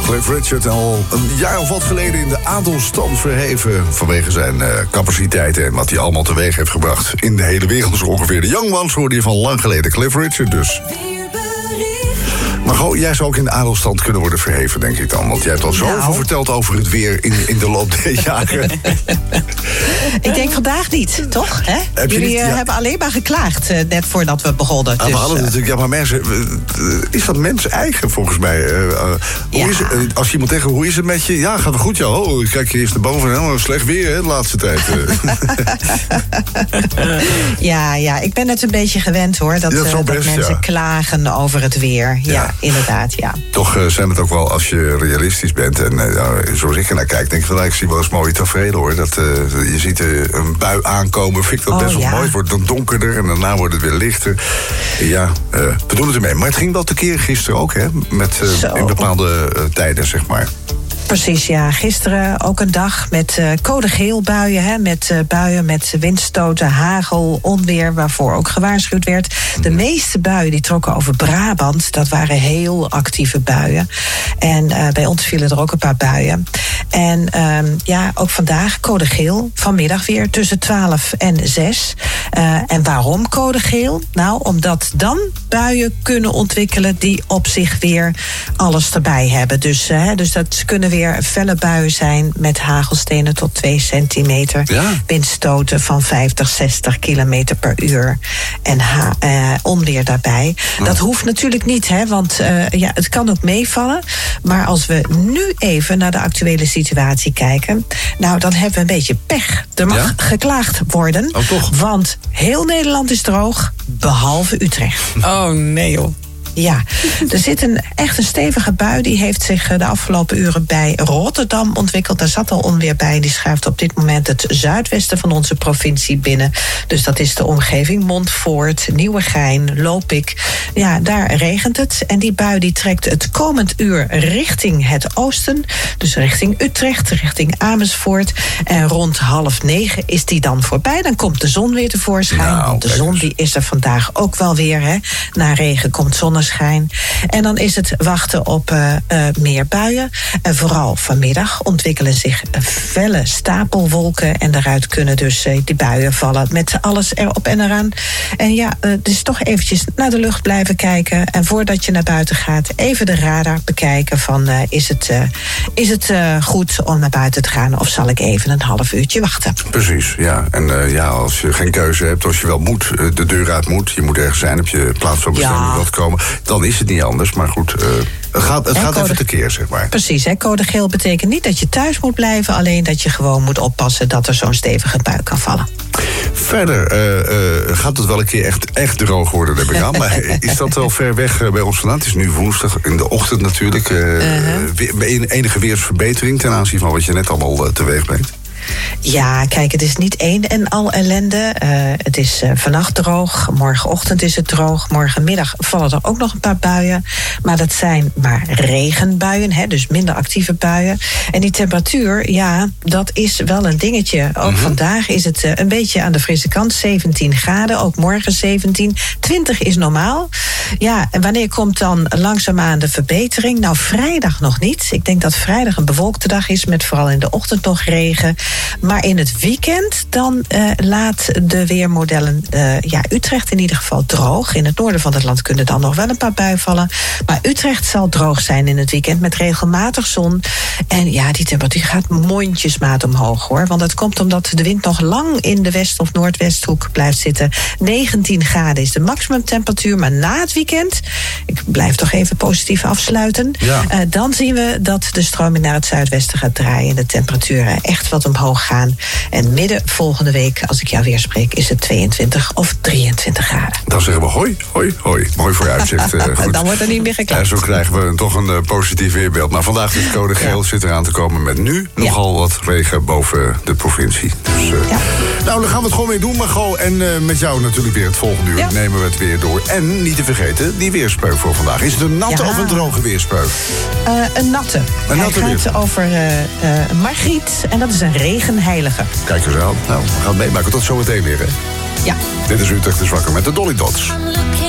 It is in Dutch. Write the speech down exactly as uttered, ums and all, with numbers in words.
Cliff Richard al een jaar of wat geleden in de adelstand verheven vanwege zijn uh, capaciteiten en wat hij allemaal teweeg heeft gebracht in de hele wereld. Zo ongeveer de Young Ones hoorde je van lang geleden. Cliff Richard dus. Maar goh, jij zou ook in de adelstand kunnen worden verheven, denk ik dan. Want jij hebt al zoveel nou. verteld over het weer in, in de loop der jaren. Ik denk vandaag niet, toch? Hè? Heb Jullie niet, ja. hebben alleen maar geklaagd, uh, net voordat we begonnen. Ah, dus, we hadden uh, natuurlijk, ja, maar mensen, uh, is dat mens eigen volgens mij? Uh, uh, hoe ja. is, uh, als je iemand tegen, hoe is het met je? Ja, gaat het goed? Ja, oh, ik kijk je eerst naar boven. Helemaal slecht weer, hè, de laatste tijd. Uh. ja, ja, ik ben het een beetje gewend, hoor. Dat, Ja, uh, dat dat best, mensen ja. klagen over het weer. Ja, Ja. inderdaad, ja. Toch uh, zijn het ook wel, als je realistisch bent en uh, nou, zoals ik ernaar kijk, denk ik van, nou, ik zie wel eens mooie tafereelen, hoor. Dat, uh, je ziet uh, een bui aankomen, vind ik dat Oh, best wel ja. mooi. Het wordt dan donkerder en daarna wordt het weer lichter. Ja, uh, we doen het ermee. Maar het ging wel tekeer gisteren ook, hè? Met, uh, Zo. in bepaalde uh, tijden, zeg maar. Precies, ja. Gisteren ook een dag met uh, code geel buien. Hè, met uh, buien met windstoten, hagel, onweer, waarvoor ook gewaarschuwd werd. De meeste buien die trokken over Brabant. Dat waren heel actieve buien. En uh, bij ons vielen er ook een paar buien. En um, ja, ook vandaag code geel. Vanmiddag weer tussen twaalf en zes. Uh, en waarom code geel? Nou, omdat dan buien kunnen ontwikkelen die op zich weer alles erbij hebben. Dus, uh, dus dat kunnen weer felle buien zijn met hagelstenen tot twee centimeter. Ja. Windstoten van vijftig, zestig kilometer per uur. En ha- uh, onweer daarbij. Ja. Dat hoeft natuurlijk niet, hè, want uh, ja, het kan ook meevallen. Maar als we nu even naar de actuele situatie kijken, nou, dan hebben we een beetje pech. Er mag Ja? geklaagd worden. Oh, toch? Want heel Nederland is droog, behalve Utrecht. Oh, nee joh. Ja, er zit een echt een stevige bui. Die heeft zich de afgelopen uren bij Rotterdam ontwikkeld. Daar zat al onweer bij. Die schuift op dit moment het zuidwesten van onze provincie binnen. Dus dat is de omgeving Montfoort, Nieuwegein, Lopik. Ja, daar regent het. En die bui die trekt het komend uur richting het oosten. Dus richting Utrecht, richting Amersfoort. En rond half negen is die dan voorbij. Dan komt de zon weer tevoorschijn. Nou, Want de kijk zon eens. die is er vandaag ook wel weer. Hè. Na regen komt zonneschijn. En dan is het wachten op uh, uh, meer buien. En vooral vanmiddag ontwikkelen zich felle stapelwolken. En daaruit kunnen dus uh, die buien vallen met alles erop en eraan. En ja, uh, dus toch eventjes naar de lucht blijven kijken. En voordat je naar buiten gaat, even de radar bekijken van uh, is het, uh, is het uh, goed om naar buiten te gaan? Of zal ik even een half uurtje wachten? Precies, ja. En uh, ja, als je geen keuze hebt, als je wel moet, uh, de deur uit moet, je moet ergens zijn, op je plaats van bestemming Ja. wilt komen, dan is het niet anders. Maar goed, uh, het gaat, het En gaat code- even tekeer, zeg maar. Precies, hè, code geel betekent niet dat je thuis moet blijven. Alleen dat je gewoon moet oppassen dat er zo'n stevige bui kan vallen. Verder uh, uh, gaat het wel een keer echt, echt droog worden, neem ik aan. Maar is dat wel ver weg uh, bij ons vandaan? Het is nu woensdag, in de ochtend natuurlijk. Uh, uh-huh. we, enige weersverbetering ten aanzien van wat je net allemaal uh, teweeg brengt. Ja, kijk, het is niet één en al ellende. Uh, het is uh, vannacht droog, morgenochtend is het droog. Morgenmiddag vallen er ook nog een paar buien. Maar dat zijn maar regenbuien, hè, dus minder actieve buien. En die temperatuur, ja, dat is wel een dingetje. Ook mm-hmm. vandaag is het uh, een beetje aan de frisse kant, zeventien graden. Ook morgen zeventien, twintig is normaal. Ja, en wanneer komt dan langzaamaan de verbetering? Nou, vrijdag nog niet. Ik denk dat vrijdag een bewolkte dag is met vooral in de ochtend nog regen. Maar in het weekend dan uh, laat de weermodellen uh, ja, Utrecht in ieder geval droog. In het noorden van het land kunnen dan nog wel een paar buien vallen. Maar Utrecht zal droog zijn in het weekend met regelmatig zon. En ja, die temperatuur gaat mondjesmaat omhoog, hoor. Want dat komt omdat de wind nog lang in de west- of noordwesthoek blijft zitten. negentien graden is de maximumtemperatuur. Maar na het weekend, ik blijf toch even positief afsluiten. Ja. Uh, dan zien we dat de stroming naar het zuidwesten gaat draaien. De temperaturen echt wat omhoog gaan. En midden volgende week, als ik jou weer spreek, is het tweeëntwintig of drieëntwintig graden. Dan zeggen we hoi, hoi, hoi. Mooi vooruitzicht. Uh, goed. Dan wordt er niet meer geklapt. En zo krijgen we toch een uh, positief weerbeeld. Maar vandaag is code geel, ja. Zit eraan te komen met nu nogal ja. wat regen boven de provincie. Dus, uh, ja. Nou, dan gaan we het gewoon weer doen, Margot. En uh, met jou natuurlijk weer het volgende uur ja. nemen we het weer door. En niet te vergeten, die weerspeuk voor vandaag. Is het een natte ja. of een droge weerspeuk? Uh, een natte. Een natte Hij gaat weer. over uh, uh, Margriet. En dat is een regenheilige. Kijk eens aan. Nou, we gaan het meemaken. Tot zometeen weer, hè? Ja. Dit is Utrecht is wakker met de Dolly Dots.